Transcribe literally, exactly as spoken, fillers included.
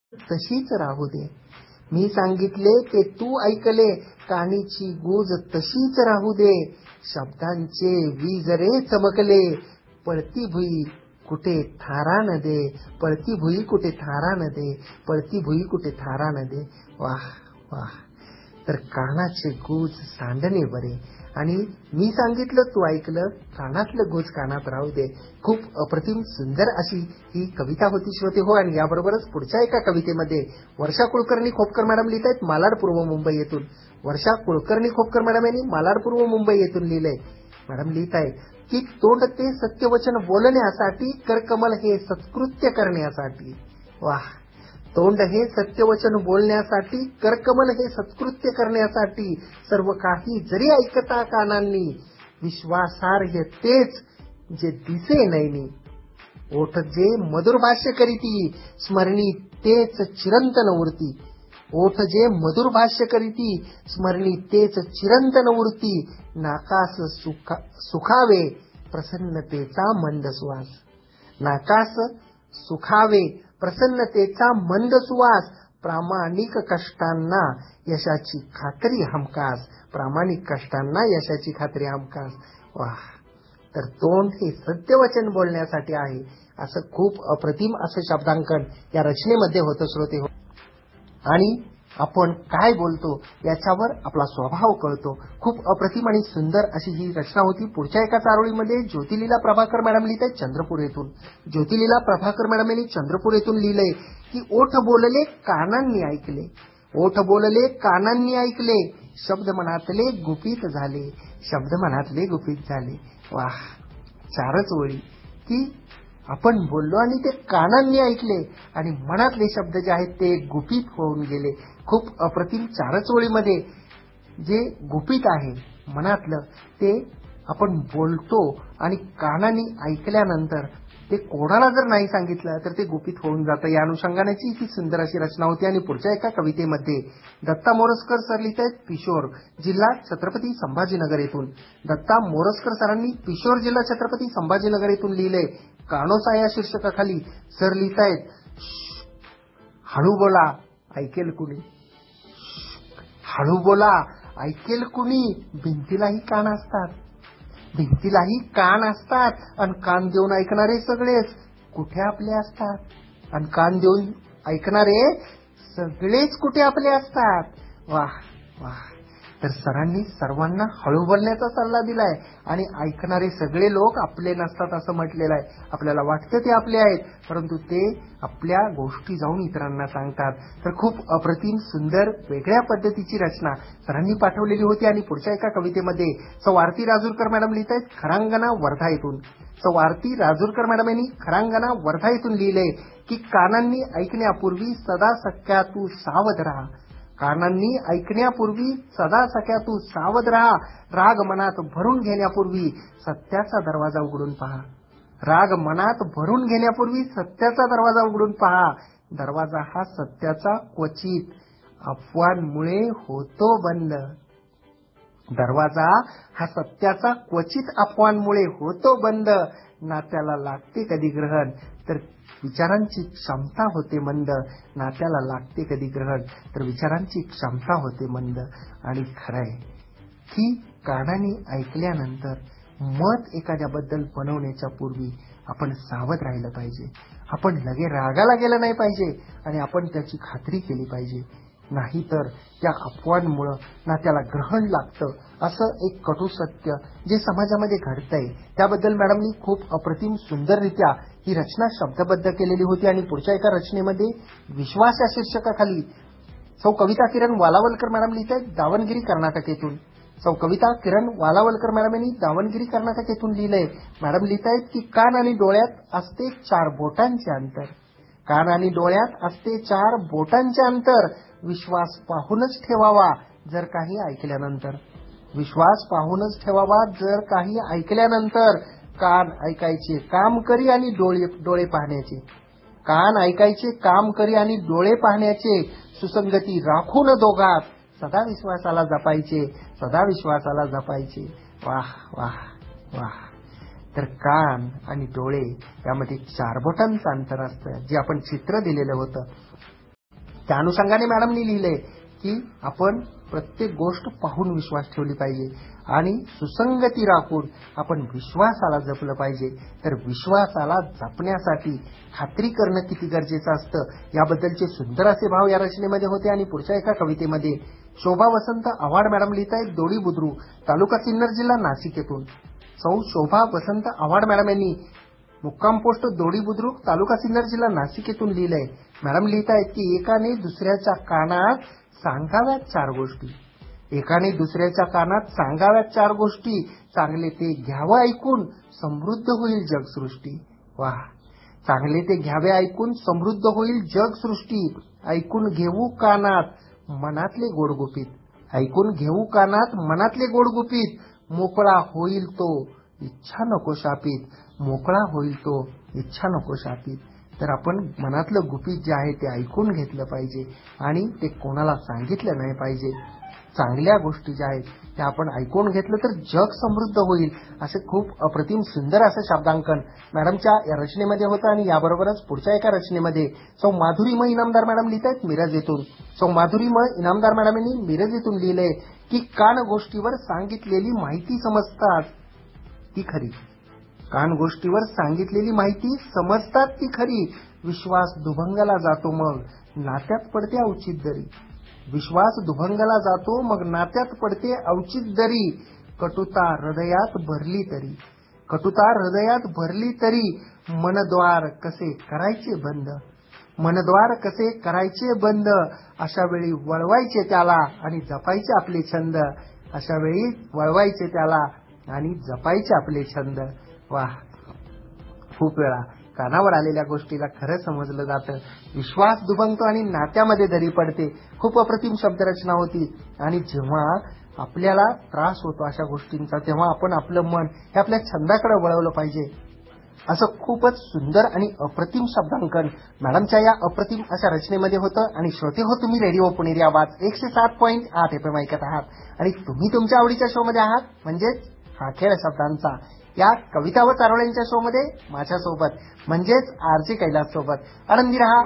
तशीच राहू दे. मी सांगितले ते तू ऐकले, कानीची गूंज तशीच राहू दे. शब्दांचे वीज रे चमकले, पळती भुई कुठे थारा न दे. पळती भुई कुठे थारा न दे. पळती भुई कुठे थारा न दे. वाह वाह. तर कानाचे गूंज सांडणे बरे, आणि मी सांगितलं तू ऐकलं, कानातलं गूंज कानात राहू दे. खूप अप्रतिम सुंदर अशी ही कविता होती श्रोते हो. आणि याबरोबरच पुढच्या एका कवितेमध्ये वर्षा कुलकर्णी खोपकर मॅडम लिहित आहेत मालाड पूर्व मुंबई येथून. वर्षा कुलकर्णी खोपकर मॅडम यांनी मालाड पूर्व मुंबई येथून लिहिलंय. मॅडम लिहित आहे की तोंड ते सत्यवचन बोलण्यासाठी, करकमल हे सत्कृत्य करण्यासाठी. वाह. तोंड हे सत्यवचन बोलण्यासाठी, करकमल हे सत्कृत्य करण्यासाठी, सर्व काही जरी ऐकता कानांनी, विश्वासार्ह तेच जे दिसे नयनी. ओठ जे मधुर भाष्य करीती, स्मरणी तेच चिरंतन उरती. ओठ जे मधुर भाष्य करीती, स्मरणी तेच चिरंतन उरती. नाकास सुखा सुखावे प्रसन्नतेचा मंद सुवास. नाकास सुखावे प्रसन्नतेचा मंद सुवास. प्रामाणिक कष्टांना यशाची खात्री हमखास. प्रामाणिक कष्टांना यशाची खात्री हमखास. वाह. तर तोंड हे सत्यवचन बोलण्यासाठी आहे, असं खूप अप्रतिम असं शब्दांकन या रचनेमध्ये होतं श्रोते हो. आणि आपण काय बोलतो याच्यावर आपला स्वभाव कळतो. खूप अप्रतिम आणि सुंदर अशी ही रचना होती. पुढच्या एका चारोळीमध्ये ज्योतिलीला प्रभाकर मॅडम लिहित आहेत चंद्रपूर येथून. ज्योतिलीला प्रभाकर मॅडम यांनी चंद्रपूर येथून लिहिलंय की ओठ बोलले कानांनी ऐकले. ओठ बोलले कानांनी ऐकले, शब्द मनातले गुपित झाले. शब्द मनातले गुपित झाले. वाह. चारच ओळी की आपण बोललो आणि ते कानांनी ऐकले, आणि मनातले शब्द जे आहेत ते गुपित होऊन गेले. खूप अप्रतिम चारच ओळीमध्ये जे गुपित आहे मनातलं, ते आपण बोलतो आणि कानांनी ऐकल्यानंतर ते कोणाला जर नाही सांगितलं तर ते गुपित होऊन जातं. या अनुषंगानेची ही सुंदर अशी रचना होती. आणि पुढच्या एका कवितेमध्ये दत्ता मोरजकर सर लिहित आहेत पिशोर, जिल्हा छत्रपती संभाजीनगर येथून. दत्ता मोरजकर सरांनी पिशोर, जिल्हा छत्रपती संभाजीनगर येथून लिहिलंय. कानोसा या शीर्षकाखाली सर लिहित आहेत, हळू बोला ऐकेल कुणी. हळू बोला ऐकेल कुणी. भिंतीलाही कान असतात. भिंतीलाही कान असतात, आणि कान देऊन ऐकणारे सगळेच कुठे आपले असतात. आणि कान देऊन ऐकणारे सगळेच कुठे आपले असतात. वाह वाह. तर सरांनी सर्वांना हळू बोलण्याचा सल्ला दिलाय, आणि ऐकणारे सगळे लोक आपले नसतात असं म्हटलेलं आहे. आपल्याला वाटतं ते आपले आहेत, परंतु ते आपल्या गोष्टी जाऊन इतरांना सांगतात. तर खूप अप्रतिम सुंदर वेगळ्या पद्धतीची रचना सरांनी पाठवलेली होती. आणि पुढच्या एका कवितेमध्ये सौ आरती राजूरकर मॅडम लिहित आहेत खरांगणा वर्धा येथून. सौ आरती राजूरकर मॅडम यांनी खरांगणा वर्धा येथून लिहिलंय की कानांनी ऐकण्यापूर्वी सदा सख्या तू सावध राहा. कानांनी ऐकण्यापूर्वी सदा सख्या तू सावध राहा. राग मनात भरून घेण्यापूर्वी सत्याचा दरवाजा उघडून पहा. राग मनात भरून घेण्यापूर्वी सत्याचा दरवाजा उघडून पहा. दरवाजा हा सत्याचा क्वचित अफवांमुळे होतो बंद. दरवाजा हा सत्याचा क्वचित अफवांमुळे होतो बंद. नात्याला लागते कधी ग्रहण, तर विचारांची क्षमता होते मंद. नात्याला लागते कधी ग्रहण, तर विचारांची क्षमता होते मंद. आणि खरंय की कानाने ऐकल्यानंतर मत एखाद्याबद्दल बनवण्याच्या पूर्वी आपण सावध राहिलं पाहिजे. आपण लगे रागाला गेलं नाही पाहिजे, आणि आपण त्याची खात्री केली पाहिजे. नाहीतर त्या अफवांमुळं नात्याला ग्रहण लागतं, असं एक कटू सत्य जे समाजामध्ये घडतंय. त्याबद्दल मॅडमनी खूप अप्रतिम सुंदररित्या ही रचना शब्दबद्ध केलेली होती. आणि पुढच्या एका रचनेमध्ये विश्वास या शीर्षकाखाली सौ कविता किरण वालावलकर मॅडम लिहित आहेत दावणगिरी कर्नाटक येथून. सौ कविता किरण वालावलकर मॅडम यांनी दावणगिरी कर्नाटक येथून लिहिलंय. मॅडम लिहित आहेत की कान आणि डोळ्यात असते चार बोटांचे अंतर. कान आणि डोळ्यात असते चार बोटांचे अंतर. विश्वास पाहूनच ठेवावा जर काही ऐकल्यानंतर. विश्वास पाहूनच ठेवावा जर काही ऐकल्यानंतर. कान ऐकायचे काम करी आणि डोळे डोळे पाहण्याचे. कान ऐकायचे काम करी आणि डोळे पाहण्याचे. सुसंगती राखून दोघात सदा विश्वासाला जपायचे. सदा विश्वासाला जपायचे. वाह वाह वाह. तर कान आणि डोळे यामध्ये चार बोटांचं अंतर असतं, जे आपण चित्र दिलेलं होतं. त्या अनुषंगाने मॅडमनी लिहिलंय की आपण प्रत्येक गोष्ट पाहून विश्वास ठेवली पाहिजे आणि सुसंगती राखून आपण विश्वासाला जपलं पाहिजे. तर विश्वासाला जपण्यासाठी खात्री करणं किती गरजेचं असतं याबद्दलचे सुंदर असे भाव या रचनेमध्ये होते. आणि पुढच्या एका कवितेमध्ये शोभा वसंत आव्हाड मॅडम लिहित आहेत दोडी बुद्रुक, तालुका सिन्नर, जिल्हा नाशिक येथून. सौ शोभा वसंत आव्हाड मॅडम यांनी मुक्काम पोस्ट दोडी बुद्रुक, तालुका सिन्नर, जिल्हा नाशिक येथून लिहिलंय. मॅडम लिहित आहेत की एकाने दुसऱ्याच्या कानात सांगाव्यात चार गोष्टी, एकाने दुसऱ्याच्या कानात सांगाव्यात चार गोष्टी, चांगले ते घ्यावं ऐकून समृद्ध होईल जगसृष्टी. वाह, चांगले ते घ्यावे ऐकून समृद्ध होईल जगसृष्टी. ऐकून घेऊ कानात मनातले गोडगुपीत, ऐकून घेऊ कानात मनातले गोडगुपीत, मोकळा होईल तो इच्छा नको शापीत, मोकळा होईल तो इच्छा नको शापीत. तर आपण मनातलं गुपित जे आहे ते ऐकून घेतलं पाहिजे आणि ते कोणाला सांगितलं नाही पाहिजे. चांगल्या गोष्टी ज्या आहेत त्या आपण ऐकून घेतलं तर जग समृद्ध होईल. असे खूप अप्रतिम सुंदर असं शब्दांकन मॅडमच्या या रचनेमध्ये होतं. आणि याबरोबरच पुढच्या एका रचनेमध्ये सौ माधुरी म इनामदार मॅडम लिहित आहेत मिरज येथून. सौ माधुरी म इनामदार मॅडम यांनी मिरज येथून लिहिलंय की कान गोष्टीवर सांगितलेली माहिती समजतात ती खरी, कान गोष्टीवर सांगितलेली माहिती समजतात ती खरी, विश्वास दुभंगला जातो मग नात्यात पडते अवचित दरी, विश्वास दुभंगला जातो मग नात्यात पडते अवचित दरी, कटुता हृदयात भरली तरी, कटुता हृदयात भरली तरी, मनद्वार कसे करायचे बंद, मनद्वार कसे करायचे बंद, अशा वेळी वळवायचे त्याला आणि जपायचे आपले छंद, अशा वेळी वळवायचे त्याला आणि जपायचे आपले छंद. वाह, खूप वेळा कानावर आलेल्या गोष्टीला खरं समजलं जातं, विश्वास दुभंगतो आणि नात्यामध्ये दरी पडते. खूप अप्रतिम शब्दरचना होती. आणि जेव्हा आपल्याला त्रास होतो अशा गोष्टींचा तेव्हा आपण आपलं मन हे आपल्या छंदाकडे वळवलं पाहिजे. असं खूपच सुंदर आणि अप्रतिम शब्दांकन मॅडमच्या या अप्रतिम अशा रचनेमध्ये होतं. आणि श्रोते हो, तुम्ही रेडिओ पुणेरी आवाज एकशे सात पॉईंट आठ एफ एम ऐकत आहात आणि तुम्ही तुमच्या आवडीच्या शो मध्ये आहात, म्हणजेच हा खेळ शब्दांचा. या कविता व चारोळ्यांच्या शो मध्ये माझ्यासोबत म्हणजेच आर जे कैलास सोबत. आनंदी रहा,